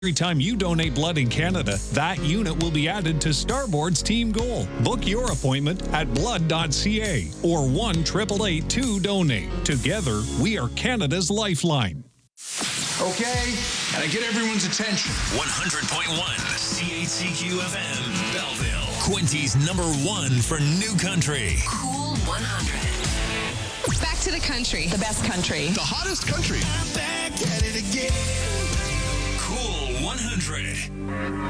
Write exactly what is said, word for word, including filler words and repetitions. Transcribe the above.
Every time you donate blood in Canada, that unit will be added to Starboard's team goal. Book your appointment at blood dot c a or one eight eight eight two donate. Together, we are Canada's lifeline. Okay, and I get everyone's attention. one hundred point one C H C Q F M, Belleville. Quincy's number one for new country. Cool one hundred. Back to the country. The best country. The hottest country. I'm back at it again. Cool one hundred.